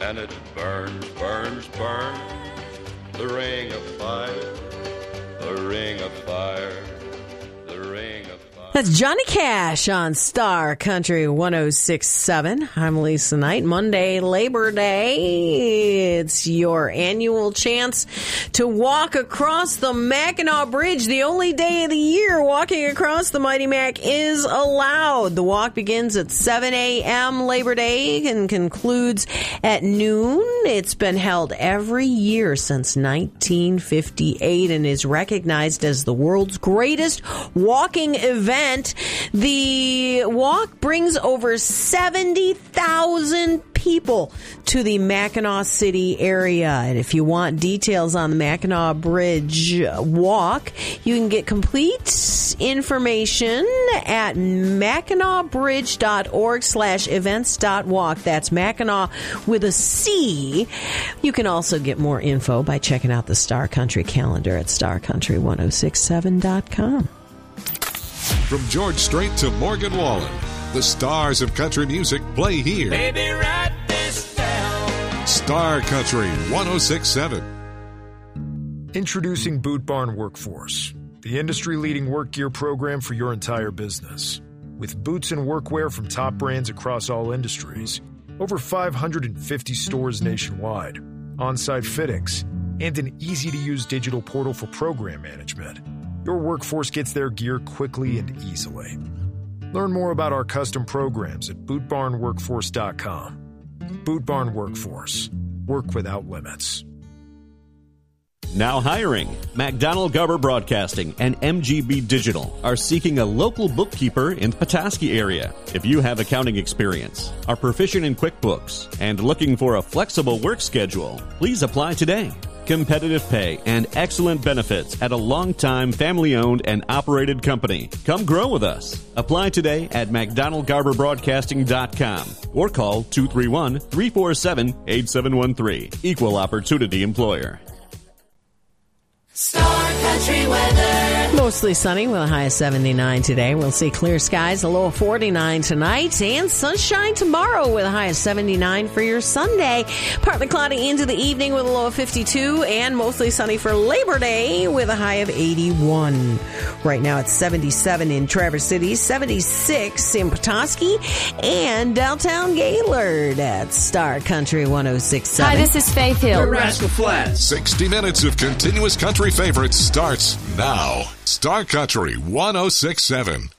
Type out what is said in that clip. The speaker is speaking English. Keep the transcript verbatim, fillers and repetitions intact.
and it burns, burns, burns. The ring of fire, the ring of fire, the ring of fire. That's Johnny Cash on Star Country one oh six point seven. I'm Lisa Knight. Monday, Labor Day. It's your annual chance to walk across the Mackinac Bridge. The only day of the year walking across the Mighty Mac is allowed. The walk begins at seven a.m. Labor Day and concludes at noon. It's been held every year since nineteen fifty-eight and is recognized as the world's greatest walking event. The walk brings over seventy thousand people to the Mackinac City area. And if you want details on the Mackinac Bridge walk, you can get complete information at mackinacbridge.org slash events dot walk. That's Mackinac with a C. You can also get more info by checking out the Star Country calendar at star country one oh six seven dot com. From George Strait to Morgan Wallen, the stars of country music play here. Baby, write this down. Star Country one oh six point seven. Introducing Boot Barn Workforce, the industry-leading work gear program for your entire business. With boots and workwear from top brands across all industries, over five hundred fifty stores nationwide, on-site fittings, and an easy-to-use digital portal for program management, your workforce gets their gear quickly and easily. Learn more about our custom programs at boot barn workforce dot com. Boot Barn Workforce. Work without limits. Now hiring. McDonald Garber Broadcasting and M G B Digital are seeking a local bookkeeper in the Petoskey area. If you have accounting experience, are proficient in QuickBooks, and looking for a flexible work schedule, please apply today. Competitive pay and excellent benefits at a long-time family-owned and operated company. Come grow with us. Apply today at mcdonald garber broadcasting dot com or call two three one, three four seven, eight seven one three. Equal Opportunity Employer. Star Country weather. Mostly sunny with a high of seventy-nine today. We'll see clear skies, a low of forty-nine tonight, and sunshine tomorrow with a high of seventy-nine for your Sunday. Partly cloudy into the evening with a low of fifty-two, and mostly sunny for Labor Day with a high of eighty-one. Right now it's seventy-seven in Traverse City, seventy-six in Petoskey, and downtown Gaylord at Star Country one oh six point seven. Hi, this is Faith Hill. We're Rascal Flatts. sixty minutes of continuous country favorites starts now. Star Country one oh six point seven.